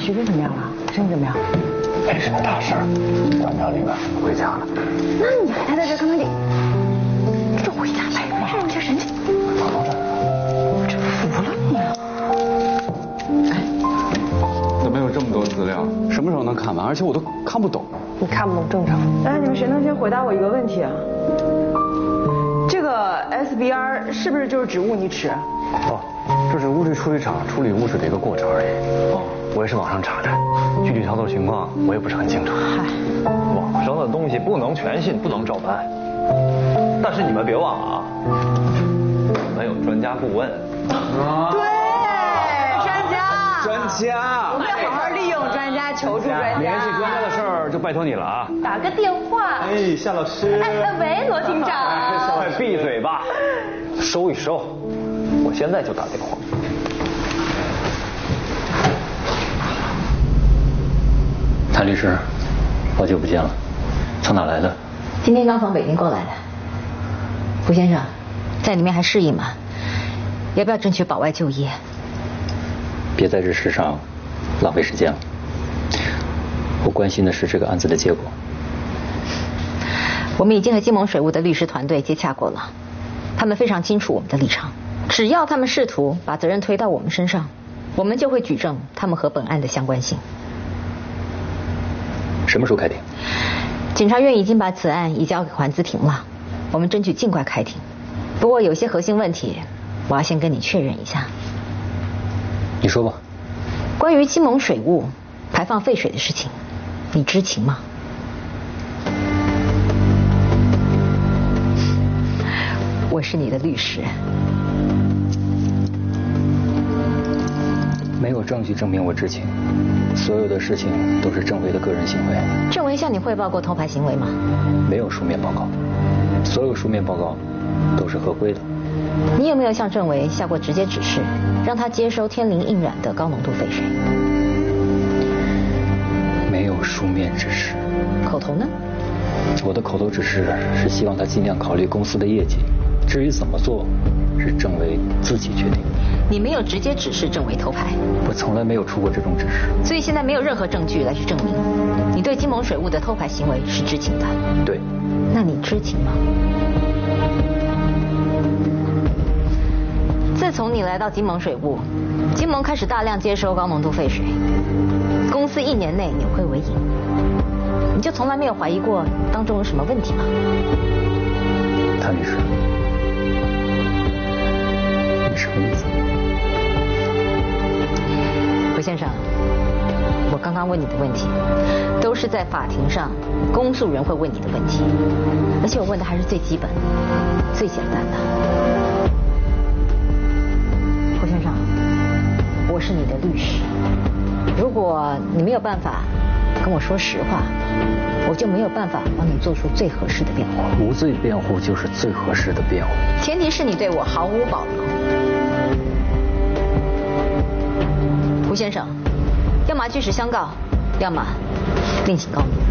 徐斌怎么样了？身体怎么样？ 没什么大事儿，关掉里面回家了。 那你还待在这干嘛你？就回家呗，让人家神经。 跑到这儿， 我真服了你了。 怎么有这么多资料？ 什么时候能看完？而且我都看不懂。 你看不懂正常。哎，你们谁能先回答我一个问题啊？这个 SBR 是不是就是指物拟尺？ 哦，这是物质处理厂处理物质的一个过程而已。哦，我也是网上查的，具体操作情况我也不是很清楚。 嗨， 网上的东西不能全信，不能照搬。但是你们别忘了啊，我们有专家顾问。 对，专家。 专家， 我们要好好利用专家，求助专家。 联系专家的事儿就拜托你了啊。 打个电话。 哎，夏老师。 喂，罗厅长。 快闭嘴吧，收一收，我现在就打电话。 谭律师，好久不见了，从哪来的？ 今天刚从北京过来的。胡先生，在里面还适应吗？要不要争取保外就业？ 别在这事上浪费时间了。我关心的是这个案子的结果。 我们已经和金盟水务的律师团队接洽过了，他们非常清楚我们的立场。只要他们试图把责任推到我们身上，我们就会举证他们和本案的相关性。 什么时候开庭？ 检察院已经把此案移交给环资庭了，我们争取尽快开庭。不过有些核心问题，我要先跟你确认一下。 你说吧。 关于金盟水务排放废水的事情，你知情吗？我是你的律师。 没有证据证明我知情，所有的事情都是郑维的个人行为。 郑维向你汇报过偷排行为吗？ 没有书面报告，所有书面报告都是合规的。 你有没有向郑维下过直接指示，让他接收天灵印染的高浓度废水？ 没有书面指示。 口头呢？ 我的口头指示是希望他尽量考虑公司的业绩，至于怎么做，是郑维自己决定。 你没有直接指示郑维偷排？ 我从来没有出过这种指示。 所以现在没有任何证据来去证明你对金盟水务的偷排行为是知情的。 对。 那你知情吗？自从你来到金盟水务，金盟开始大量接收高浓度废水，公司1年内扭亏为盈，你就从来没有怀疑过当中有什么问题吗？ 谭律师，你什么意思？ 胡先生，我刚刚问你的问题，都是在法庭上公诉人会问你的问题，而且我问的还是最基本、最简单的。胡先生，我是你的律师，如果你没有办法跟我说实话，我就没有办法帮你做出最合适的辩护。 无罪辩护就是最合适的辩护， 前提是你对我毫无保留。胡先生，要么据实相告，要么另请高明。